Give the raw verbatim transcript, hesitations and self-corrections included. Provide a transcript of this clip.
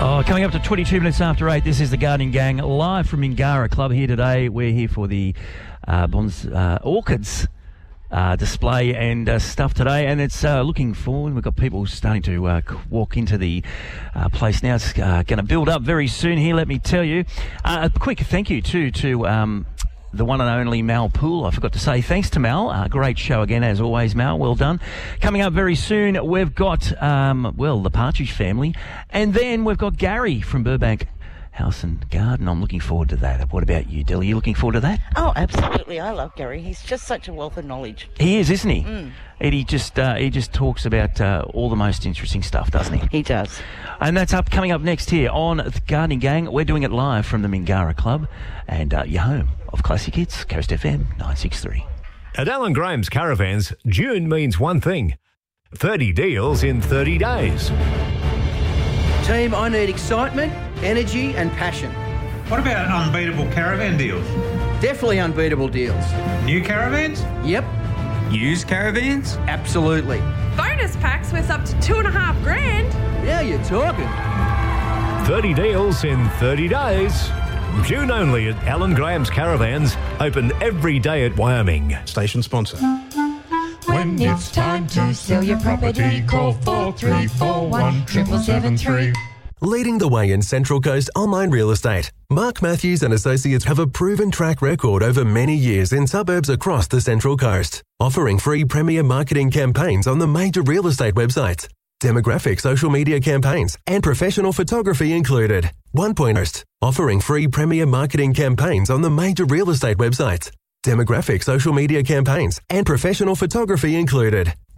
Oh, coming up to twenty-two minutes after eight, this is the Gardening Gang live from Mingara Club here today. We're here for the uh, Bonds uh, Orchids uh, display and uh, stuff today, and it's uh, looking forward. We've got people starting to uh, walk into the uh, place now. It's uh, going to build up very soon here, let me tell you. Uh, a quick thank you too to... Um, the one and only Mal Poole. I forgot to say thanks to Mal. Uh, great show again, as always, Mal. Well done. Coming up very soon, we've got, um, well, the Partridge Family. And then we've got Gary from Burbank House and Garden. I'm looking forward to that. What about you, Dilly? You looking forward to that? Oh, absolutely. I love Gary. He's just such a wealth of knowledge. He is, isn't he? Mm. And he just uh, he just talks about uh, all the most interesting stuff, doesn't he? He does. And that's up coming up next here on the Gardening Gang. We're doing it live from the Mingara Club and uh, your home of classic hits, Coast F M nine sixty-three. At Alan Graham's Caravans, June means one thing: thirty deals in thirty days. Team, I need excitement, energy and passion. What about unbeatable caravan deals? Definitely unbeatable deals. New caravans? Yep. Used caravans? Absolutely. Bonus packs worth up to two and a half grand. Yeah, you're talking. thirty deals in thirty days. June only at Alan Graham's Caravans, open every day at Wyoming. Station sponsor. When it's time to sell your property, call four three four one, seven seven three. Leading the way in Central Coast online real estate, Mark Matthews and Associates have a proven track record over many years in suburbs across the Central Coast, offering free premier marketing campaigns on the major real estate websites, demographic social media campaigns, and professional photography included. One Pointers, offering free premier marketing campaigns on the major real estate websites, demographic social media campaigns, and professional photography included.